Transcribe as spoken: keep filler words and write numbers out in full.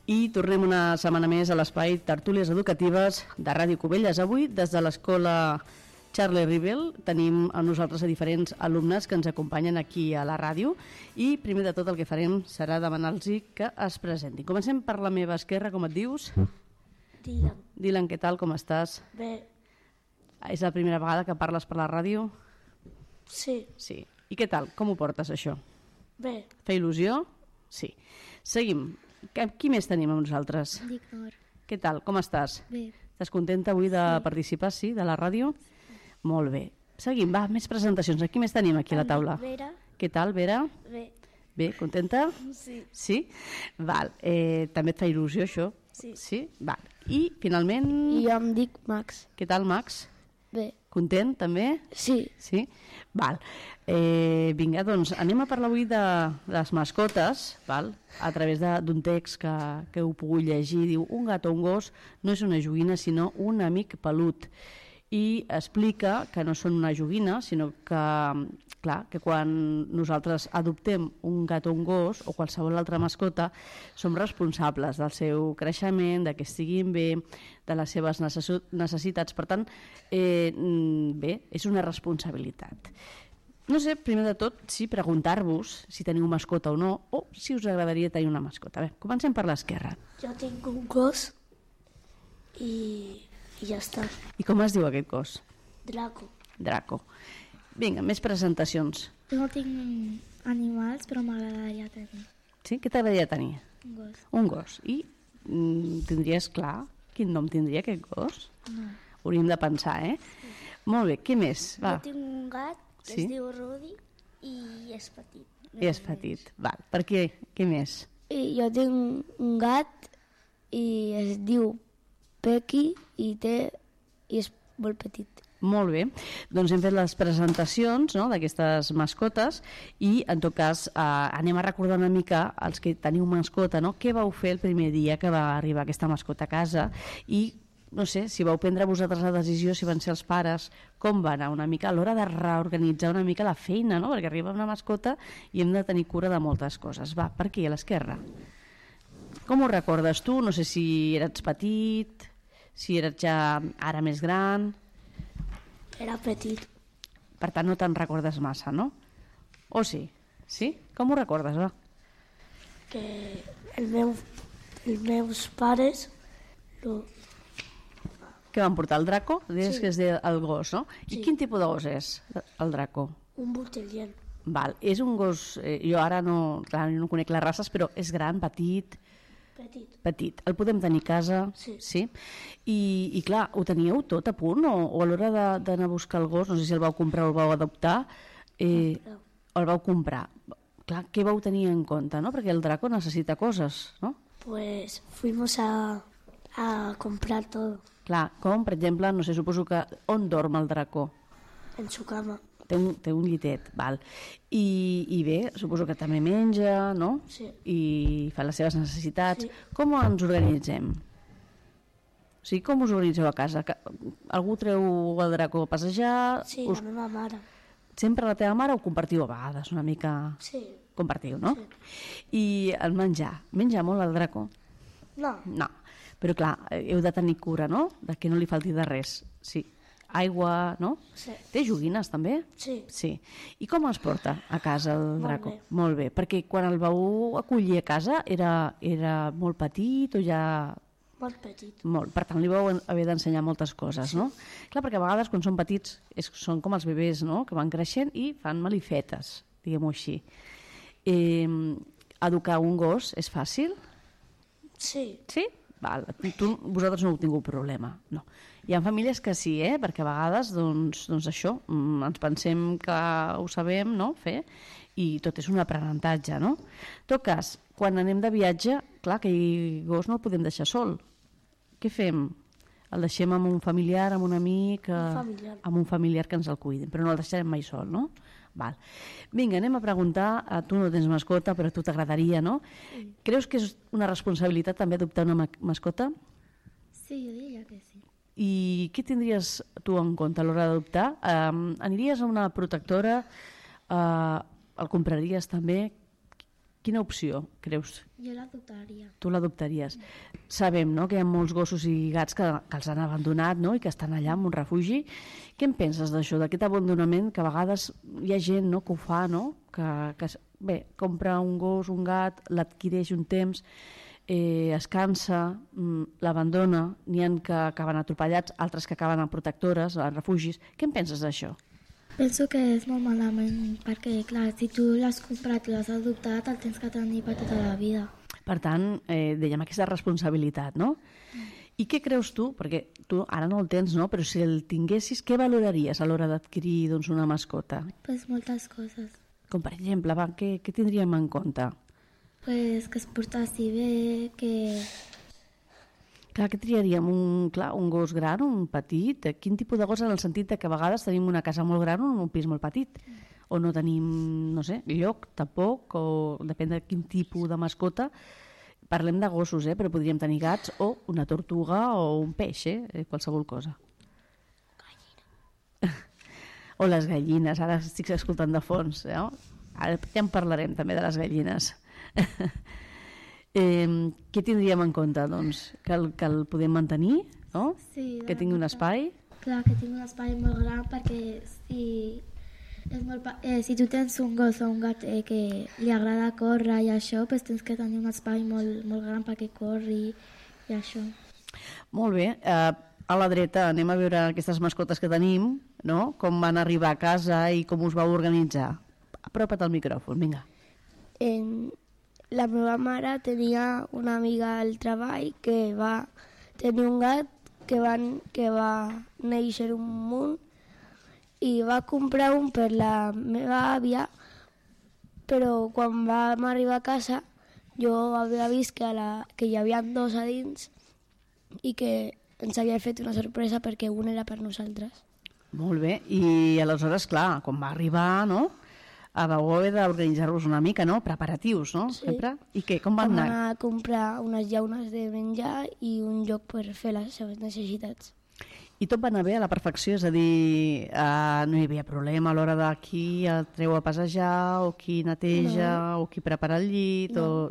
I tornem una setmana més a l'espai Tertúlies Educatives de Ràdio Cubelles. Avui, des de l'escola Charlie Rivel, tenim a nosaltres a diferents alumnes que ens acompanyen aquí a la ràdio i primer de tot el que farem serà demanar-los que es presentin. Comencem per la meva esquerra, com et dius? Dylan. Dylan, què tal, com estàs? Bé. És la primera vegada que parles per la ràdio? Sí. Sí. I què tal, com ho portes això? Bé. Fa il·lusió? Sí. Seguim. Qui més tenim amb nosaltres? Dic Nor. Què tal, com estàs? Bé. Estàs contenta avui de Sí. participar, sí, de la ràdio? Sí. Molt bé. Seguim, va, més presentacions. Qui més tenim aquí a la taula? Vera. Què tal, Vera? Bé. Bé, contenta? Sí. Sí? Val. Eh, també et fa il·lusió, això? Sí. Sí? Val. I, finalment... I jo em dic Max. Què tal, Max? Bé. Content, també? Sí. Sí? Val. Eh, vinga, doncs anem a parlar avui de les mascotes, val? A través d'un text que, que heu pogut llegir. Diu, un gat o un gos no és una joguina, sinó un amic pelut. I explica que no són una joguina, sinó que, clar, que quan nosaltres adoptem un gat o un gos o qualsevol altra mascota, som responsables del seu creixement, de que estiguin bé, de les seves necessitats. Per tant, eh, bé, és una responsabilitat. No sé, primer de tot, si preguntar-vos si teniu mascota o no, o si us agradaria tenir una mascota. Bé, comencem per l'esquerra. Jo tinc un gos i, i ja està. I com es diu aquest gos? Draco. Draco. Vinga, més presentacions. Jo no tinc animals, però m'agradaria tenir Sí? Què t'agradaria tenir? un gos. Un gos. I mm, tindries clar quin nom tindria aquest gos? No. Hauríem de pensar, eh? Sí. Molt bé, què més? Va. Jo tinc un gat que Sí? es diu Rudi i és petit. I és petit. Val. Per què? Què més? I jo tinc un gat i es diu Pequi i, té, i és molt petit. Molt bé, doncs hem fet les presentacions, no?, d'aquestes mascotes i en tot cas eh, anem a recordar una mica els que teniu mascota, no? Què vau fer el primer dia que va arribar aquesta mascota a casa i no sé, si vau prendre vosaltres la decisió, si van ser els pares, com va anar una mica a l'hora de reorganitzar una mica la feina, no? Perquè arriba una mascota i hem de tenir cura de moltes coses. Va, per aquí, a l'esquerra. Com ho recordes tu? No sé si eres petit, si eres ja ara més gran... Era petit. Per tant, no te'n recordes massa, no? O sí? Sí? Com ho recordes, va? Que el meu, els meus pares lo, Que van portar el Draco? Dius Sí. que és de- el gos, no? I Sí. quin tipus de gos és, el Draco? un botellien. Val, és un gos... Eh, jo ara no, clar, no conec les races, però és gran, petit, Petit. petit. El podem tenir a casa? Sí. Sí? I, i clar, ho teníeu tot a punt? O, o a l'hora de- d'anar a buscar el gos, no sé si el vau comprar o el vau adoptar, eh, Comprar. o el vau comprar? Clar, què vau tenir en compte, no? Perquè el Draco necessita coses, no? Pues fuimos a, a comprar todo Clar, com, per exemple, no sé, suposo que on dorm el Draco? en su cama. Té un, té un llitet, val. I, I bé, suposo que també menja, no? Sí. I fa les seves necessitats. Sí. Com ens organitzem? O sigui, com us organitzeu a casa? Que- Algú treu el Draco a passejar? Sí, Us, la meva mare. sempre la teva mare o compartiu a vegades una mica? Sí. Compartiu, no? Sí. I el menjar. Menja molt el Draco? No, No. Però clar, heu de tenir cura, no? De que no li falti de res. Sí. Aigua, no? sí. Té joguines, també? Sí. Sí. I com es porta a casa el Molt Draco? bé. Molt bé. Perquè quan el vau acollir a casa era, era molt petit o ja... Molt petit. Molt. Per tant, li vau haver d'ensenyar moltes coses, no? Clar, perquè a vegades quan són petits és, són com els bebès, no?, que van creixent i fan malifetes, diguem-ho així. Eh, educar un gos és fàcil? Sí. Sí? Val. Tu, vosaltres no heu tingut problema, no. Hi ha famílies que sí, eh? Perquè a vegades, doncs, doncs això, mm, ens pensem que ho sabem, no?, fer, i tot és un aprenentatge, no? En tot cas, quan anem de viatge, clar, que el gos no el podem deixar sol. Què fem? El deixem amb un familiar, amb un amic... eh, Un familiar. Amb un familiar que ens el cuidin, però no el deixarem mai sol, no? Val. Vinga, anem a preguntar, a tu no tens mascota, però a tu t'agradaria, no? Creus que és una responsabilitat també adoptar una ma- mascota? Sí, jo diria que sí. I què tindries tu en compte a l'hora d'adoptar? Um, aniries a una protectora? Uh, el compraries també? Quina opció creus? Jo l'adoptaria. Tu l'adoptaries. Sabem, no?, que hi ha molts gossos i gats que, que els han abandonat, no?, i que estan allà en un refugi. Què en penses d'això, d'aquest abandonament, que a vegades hi ha gent, no?, que ho fa, no?, que, que bé, compra un gos, un gat, l'adquireix un temps, eh, es cansa, l'abandona, n'hi ha que acaben atropellats, altres que acaben a protectores, a refugis. Què en penses d'això? Penso que és molt malament, perquè, clar, si tu l'has comprat i l'has adoptat, el tens que tenir per tota la vida. Per tant, eh, dèiem aquesta responsabilitat, no? Mm. I què creus tu? Perquè tu ara no el tens, no? Però si el tinguessis, què valoraries a l'hora d'adquirir, doncs, una mascota? Pues moltes coses. Com per exemple, va, què, què tindríem en compte? Pues que es portassi bé, que... Clar, què triaríem? Un, clar, un gos gran, un petit? Quin tipus de gos, en el sentit de que a vegades tenim una casa molt gran o un pis molt petit? O no tenim, no sé, lloc, tampoc, o depèn de quin tipus de mascota. Parlem de gossos, eh? Però podríem tenir gats o una tortuga o un peix, eh? Qualsevol cosa. Gallina. O les gallines, ara estic escoltant de fons. Eh? Ara ja en parlarem també de les gallines. Eh, què tindríem en compte? Doncs que el, que el podem mantenir, no? Sí, que tingui un espai. Clar, que tingui un espai molt gran, perquè si, és molt, eh, si tu tens un gos o un gat eh, que li agrada córrer i això, pues tens que tenir un espai molt, molt gran perquè corri i això. Molt bé. Eh, a la dreta anem a veure aquestes mascotes que tenim, no? Com van arribar a casa i com us vau organitzar. Apropa't al micròfon, vinga. En... La meva mare tenia una amiga al treball que va tenir un gat que, van, que va néixer un munt i va comprar un per la meva àvia, però quan vam arribar a casa jo havia vist que, la, que hi havia dos a dins i que ens havia fet una sorpresa perquè un era per nosaltres. Molt bé, i aleshores, clar, quan va arribar, no?, a vau haver d'organitzar-vos una mica, no?, preparatius, no?, sí. Sempre. I què, com van Vam anar? anar a comprar unes llaunes de menjar i un lloc per fer les seves necessitats. I tot va anar bé a la perfecció, és a dir, eh, no hi havia problema a l'hora de qui el treu a passejar, o qui neteja, no. o qui prepara el llit, no. o